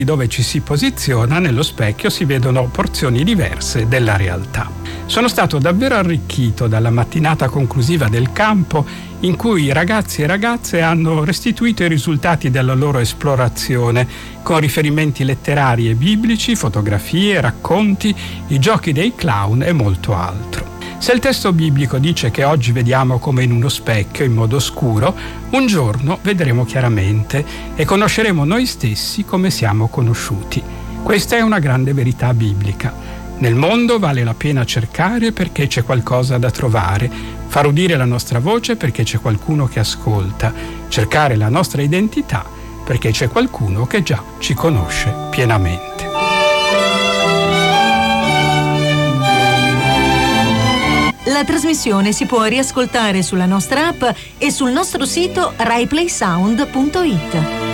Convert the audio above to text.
dove ci si posiziona nello specchio si vedono porzioni diverse della realtà. Sono stato davvero arricchito dalla mattinata conclusiva del campo in cui i ragazzi e ragazze hanno restituito i risultati della loro esplorazione con riferimenti letterari e biblici, fotografie, racconti, i giochi dei clown e molto altro. Se il testo biblico dice che oggi vediamo come in uno specchio, in modo scuro, un giorno vedremo chiaramente e conosceremo noi stessi come siamo conosciuti. Questa è una grande verità biblica. Nel mondo vale la pena cercare perché c'è qualcosa da trovare, far udire la nostra voce perché c'è qualcuno che ascolta, cercare la nostra identità perché c'è qualcuno che già ci conosce pienamente. La trasmissione si può riascoltare sulla nostra app e sul nostro sito raiplaysound.it.